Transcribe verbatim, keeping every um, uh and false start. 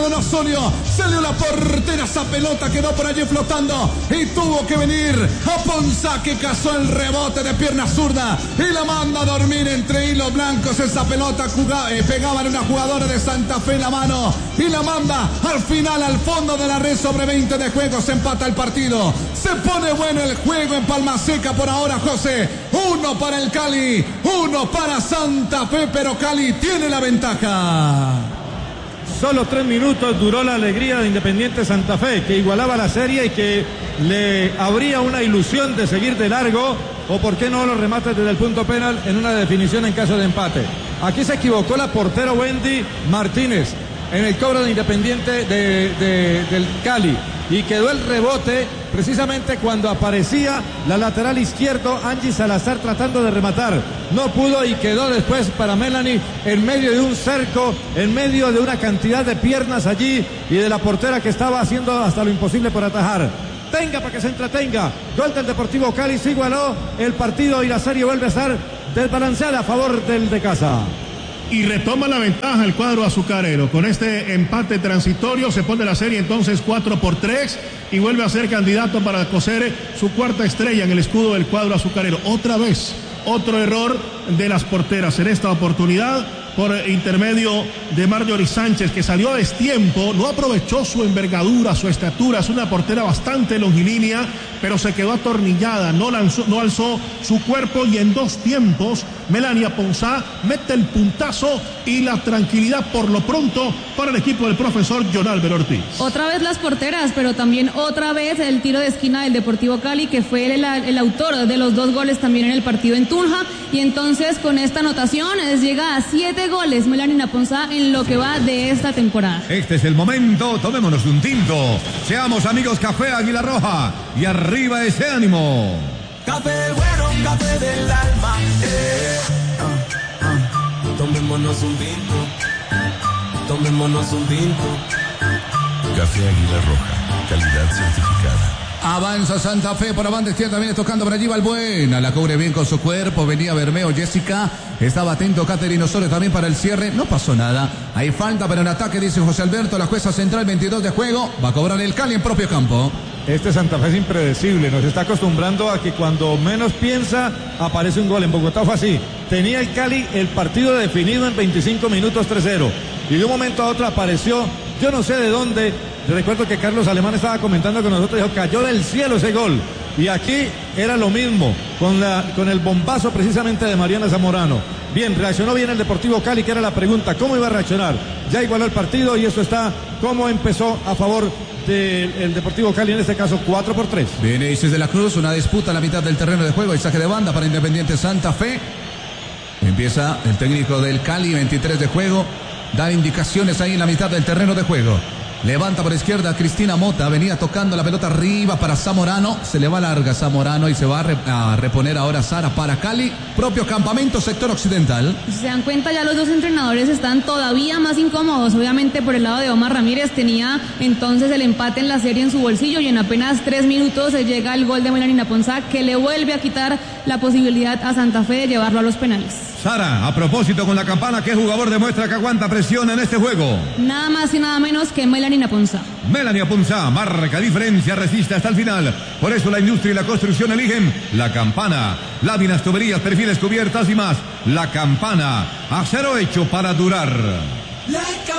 Don Osorio. Salió la portera, esa pelota quedó por allí flotando y tuvo que venir a Ponzá, que cazó el rebote de pierna zurda y la manda a dormir entre hilos blancos. Esa pelota jugaba, eh, pegaba en una jugadora de Santa Fe en la mano y la manda al final al fondo de la red. Sobre veinte de juego se empata el partido. Se pone bueno el juego en Palma Seca por ahora, José. Uno para el Cali, uno para Santa Fe, pero Cali tiene la ventaja. Solo tres minutos duró la alegría de Independiente Santa Fe, que igualaba la serie y que le habría una ilusión de seguir de largo, o por qué no los remates desde el punto penal en una definición en caso de empate. Aquí se equivocó la portera Wendy Martínez en el cobro de Independiente de, de, del Cali, y quedó el rebote precisamente cuando aparecía la lateral izquierdo Angie Salazar tratando de rematar. No pudo y quedó después para Melanie en medio de un cerco, en medio de una cantidad de piernas allí y de la portera que estaba haciendo hasta lo imposible por atajar. Tenga para que se entretenga. Gol del Deportivo Cali, se igualó el partido y la serie vuelve a estar desbalanceada a favor del de casa. Y retoma la ventaja el cuadro azucarero. Con este empate transitorio se pone la serie entonces cuatro por tres y vuelve a ser candidato para coser su cuarta estrella en el escudo del cuadro azucarero. Otra vez, otro error de las porteras en esta oportunidad por intermedio de Marjorie Sánchez, que salió a destiempo, no aprovechó su envergadura, su estatura. Es una portera bastante longilínea, pero se quedó atornillada, no, lanzó, no alzó su cuerpo, y en dos tiempos Melania Ponzá mete el puntazo y la tranquilidad por lo pronto para el equipo del profesor John Álvaro Ortiz. Otra vez las porteras, pero también otra vez el tiro de esquina del Deportivo Cali, que fue el, el autor de los dos goles también en el partido en Tunja, y entonces con esta anotación es, llega a siete goles Melania Ponzá en lo que va de esta temporada. Este es el momento, tomémonos un tinto, seamos amigos Café Águila Roja y arriba ese ánimo. Café bueno, café del alma, eh. uh, uh. Tomémonos un tinto, tomémonos un tinto. Café Águila Roja, calidad certificada. Avanza Santa Fe por la banda izquierda, viene tocando por allí Balbuena, la cubre bien con su cuerpo, venía Bermeo, Jessica, estaba atento Catherine Osorio también para el cierre, no pasó nada, hay falta pero en ataque, dice José Alberto, la jueza central, veintidós de juego, va a cobrar el Cali en propio campo. Este Santa Fe es impredecible, nos está acostumbrando a que cuando menos piensa aparece un gol. En Bogotá fue así, tenía el Cali el partido definido en veinticinco minutos, tres cero, y de un momento a otro apareció, yo no sé de dónde. Recuerdo que Carlos Alemán estaba comentando con nosotros, dijo, cayó del cielo ese gol. Y aquí era lo mismo, con, la, con el bombazo precisamente de Mariana Zamorano. Bien, reaccionó bien el Deportivo Cali, que era la pregunta, ¿cómo iba a reaccionar? Ya igualó el partido y eso está, ¿cómo empezó a favor del Deportivo Cali, en este caso cuatro por tres? Viene Isis de la Cruz, una disputa a la mitad del terreno de juego, el saque de banda para Independiente Santa Fe. Empieza el técnico del Cali, veintitrés de juego, da indicaciones ahí en la mitad del terreno de juego. Levanta por izquierda Cristina Mota, venía tocando la pelota arriba para Zamorano, se le va larga Zamorano y se va a, re, a reponer ahora Sara para Cali, propio campamento, sector occidental. Si se dan cuenta, ya los dos entrenadores están todavía más incómodos, obviamente por el lado de Omar Ramírez, tenía entonces el empate en la serie en su bolsillo y en apenas tres minutos se llega el gol de Melania Ponzá, que le vuelve a quitar la posibilidad a Santa Fe de llevarlo a los penales. Sara, a propósito con la campana, ¿qué jugador demuestra que aguanta presión en este juego? Nada más y nada menos que Melania Ponzá. Melania Ponzá marca diferencia, resiste hasta el final. Por eso la industria y la construcción eligen la campana. Láminas, tuberías, perfiles, cubiertas y más. La campana, acero hecho para durar.